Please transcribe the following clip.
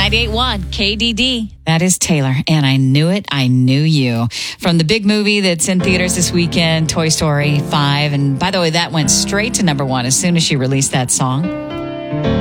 98.1 KDD. That is Taylor, and I Knew It, I Knew You. From the big movie that's in theaters this weekend, Toy Story 5. And by the way, that went straight to number one as soon as she released that song.